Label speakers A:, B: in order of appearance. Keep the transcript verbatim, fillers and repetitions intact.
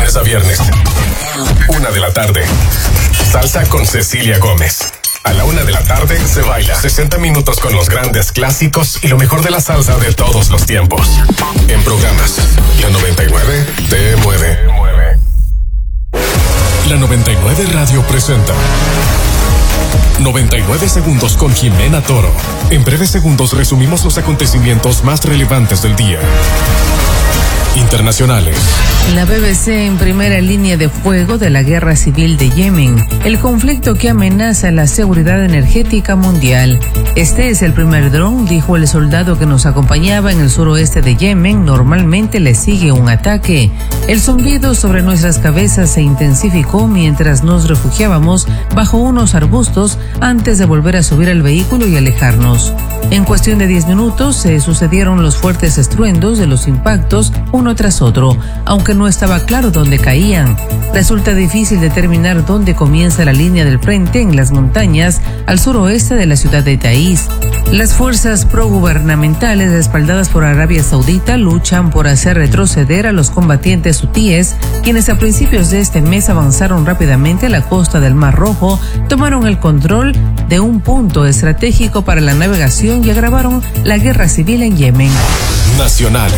A: lunes a viernes. Una de la tarde. Salsa con Cecilia Gómez. A la una de la tarde se baila. sesenta minutos con los grandes clásicos y lo mejor de la salsa de todos los tiempos. En programas, la noventa y nueve te mueve. La noventa y nueve Radio presenta noventa y nueve segundos con Jimena Toro. En breves segundos resumimos los acontecimientos más relevantes del día. Internacionales.
B: La B B C en primera línea de fuego de la guerra civil de Yemen, el conflicto que amenaza la seguridad energética mundial. Este es el primer dron, dijo el soldado que nos acompañaba en el suroeste de Yemen. Normalmente le sigue un ataque. El zumbido sobre nuestras cabezas se intensificó mientras nos refugiábamos bajo unos arbustos antes de volver a subir al vehículo y alejarnos. En cuestión de diez minutos se sucedieron los fuertes estruendos de los impactos uno tras otro, aunque no estaba claro dónde caían. Resulta difícil determinar dónde comienza la línea del frente en las montañas al suroeste de la ciudad de Taíz. Las fuerzas progubernamentales respaldadas por Arabia Saudita luchan por hacer retroceder a los combatientes hutíes, quienes a principios de este mes avanzaron rápidamente a la costa del Mar Rojo, tomaron el control de un punto estratégico para la navegación y agravaron la guerra civil en Yemen.
A: Nacional.